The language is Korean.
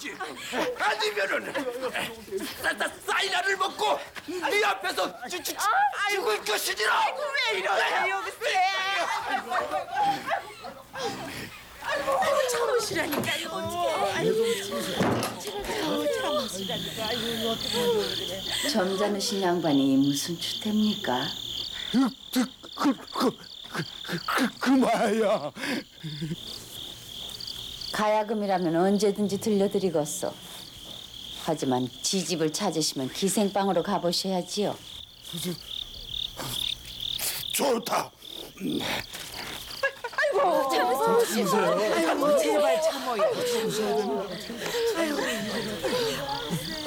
해주지. 아니면은 사이다를 먹고 네 앞에서 죽을 것이지라. 아이고 왜 이러세요 글쎄. 아이고 참으시라니까요. 참으시라니까. 점잖으신 양반이 무슨 추태입니까? 그마야. 가야금이라면 언제든지 들려드리겠소. 하지만 지집을 찾으시면 기생방으로 가보셔야지요. 좋다. 참으세요. 아이고 제발 참어요.